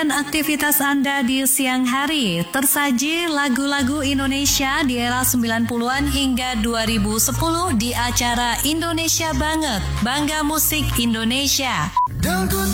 Aktivitas Anda di siang hari tersaji lagu-lagu Indonesia di era 90-an hingga 2010 di acara Indonesia Banget, Bangga Musik Indonesia.